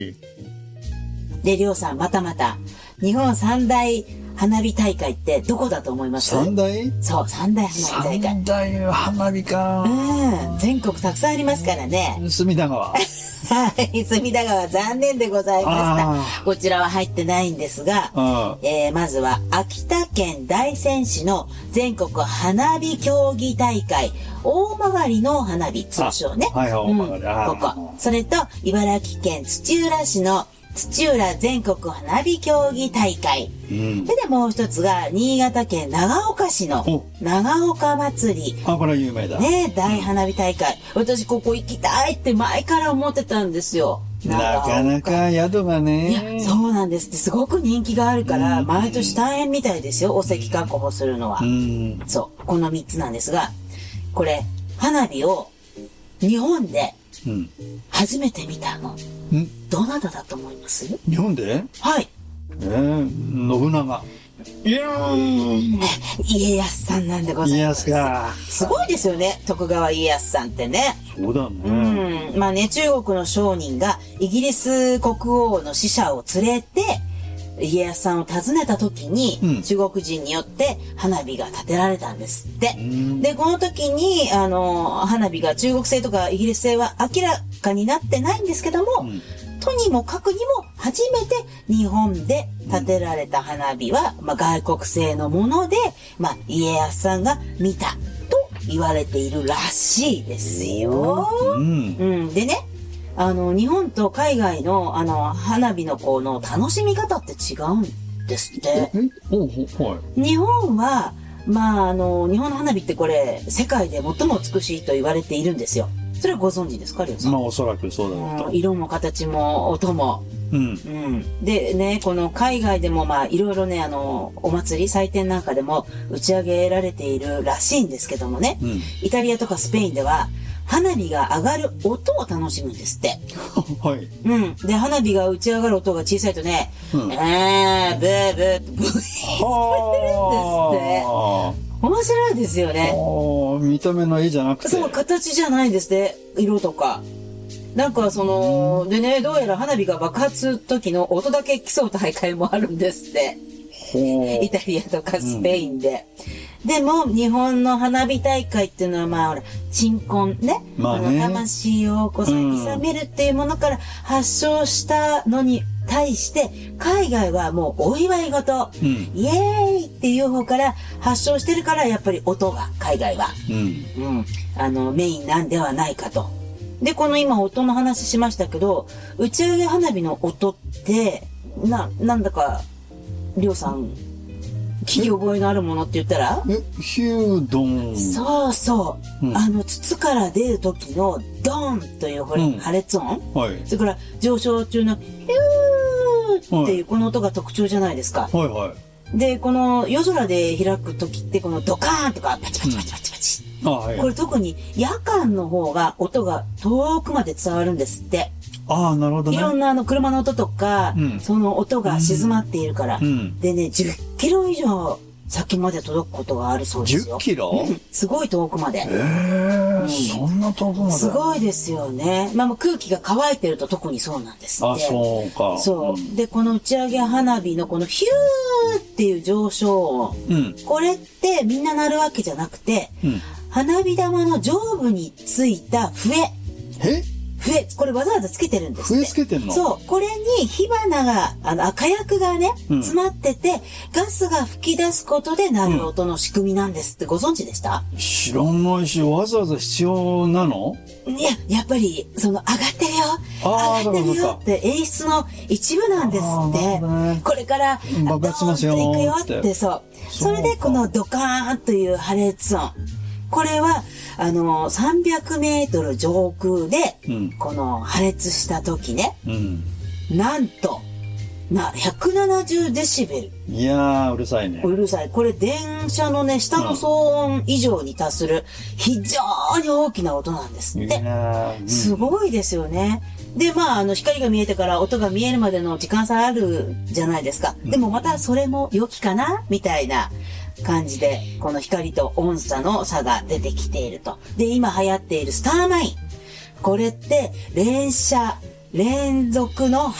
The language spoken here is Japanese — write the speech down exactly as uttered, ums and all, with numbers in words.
で、りょうさん、またまた、日本三大花火大会ってどこだと思います？ 三大？ そう、三大花火大会。 三大花火か。 うん。全国たくさんありますからね。 隅田川。 はい。隅田川残念でございました。こちらは入ってないんですが、えー、まずは秋田県大仙市の全国花火競技大会、大曲の花火、通称ね。 はい、大曲。 うん、ここ。それと、茨城県土浦市の土浦全国花火競技大会。うん、で、もう一つが、新潟県長岡市の長岡祭り。 あ、これは有名だ。 ね、大花火大会。私、ここ行きたいって前から思ってたんですよ。 なかなか宿がね。 いや、そうなんですって。すごく人気があるから、毎年大変みたいですよ。お席確保するのは。うん、そう。この三つなんですが、これ、花火を日本で初めて見たの。うん、どなただと思います？ 日本で？ はい。 えー、信長。いやー、 家康さんなんでございます。 家康か。 すごいですよね、徳川家康さんってね。 そうだね。 うん。まあね、中国の商人がイギリス国王の使者を連れて、家康さんを訪ねた時に、うん、中国人によって花火が建てられたんですって。で、この時に、あの、花火が中国製とかイギリス製は明らかになってないんですけども、うん、とにもかくにも初めて日本で建てられた花火は、うん、まあ、外国製のもので、まあ、家康さんが見たと言われているらしいですよ。うん。うん、でね、あの、日本と海外の、あの、花火のこの楽しみ方って違うんですって。日本は、まあ、あの、日本の花火ってこれ、世界で最も美しいと言われているんですよ。それはご存知ですか、りょうさん。 まあ、おそらくそうだろうと。 うん、色も形も音も。うん。うん。でね、この海外でもまあ、いろいろね、あの、お祭り、祭典なんかでも打ち上げられているらしいんですけどもね。うん、イタリアとかスペインでは、花火が上がる音を楽しむんですって。 はい。 うん。で、花火が打ち上がる音が小さいとね、うん、えー、ブーブーってブーって聞こえてるんですって。面白いですよね。 見た目の絵じゃなくて。 そう、形じゃないんですって。色とか。なんかその、でね、どうやら花火が爆発する時の音だけ競う大会もあるんですって。イタリアとかスペインで。うん、でも、日本の花火大会っていうのは、まあ、ほら、鎮魂ね。まあね。あの、魂をこう、慰めるっていうものから発祥したのに対して、海外はもうお祝い事、うん、イエーイっていう方から発祥してるから、やっぱり音が、海外は、うん、うん、あの、メインなんではないかと。で、この今音の話しましたけど、打ち上げ花火の音って、な、なんだか、りょうさん、聞き覚えのあるものって言ったらえ、ヒュードン。 そうそう。うん、あの、筒から出る時のドーンという、うん、破裂音。はい。それから上昇中のヒューっていうこの音が特徴じゃないですか。はいはい。で、この夜空で開く時ってこのドカーンとかパチパチパチパチパチ。うん、あ、はい。これ特に夜間の方が音が遠くまで伝わるんですって。 ああ、なるほどね。 いろんなあの車の音とか、うん、その音が静まっているから、うん、でね、じゅっキロ以上先まで届くことがあるそうですよ。 じゅっキロ？ うん、すごい遠くまで。 へー、うん、そんな遠くまで。 すごいですよね。まあ、空気が乾いてると特にそうなんですって。 あ、そうか。 そう。で、この打ち上げ花火のこのヒューっていう上昇音、うん、これってみんな鳴るわけじゃなくて、うん、花火玉の上部についた笛。 え？ 笛、これわざわざつけてるんですって。 笛つけてんの？ そう。これに火花が、あの、火薬がね、うん、詰まってて、ガスが吹き出すことで鳴る音の仕組みなんですってご存知でした？ 知らないし、わざわざ必要なの？ いや、やっぱり、その、上がってるよ。上がってるよって演出の一部なんですって。ね、これから、 爆発しますよ。 ドーンっていくよって、そう。それで、このドカーンという破裂音。これは、あの、さんびゃくメートル上空で、うん、この破裂した時ね、うん、なんと、な、ひゃくななじゅうデシベル。 いやー、うるさいね。 うるさい。これ、電車のね、下の騒音以上に達する、非常に大きな音なんですって。うん、すごいですよね。で、まあ、あの、光が見えてから音が見えるまでの時間差あるじゃないですか。でもまたそれも良きかなみたいな感じで、この光と音差の差が出てきていると。で、今流行っているスターマイン。これって、連射連続の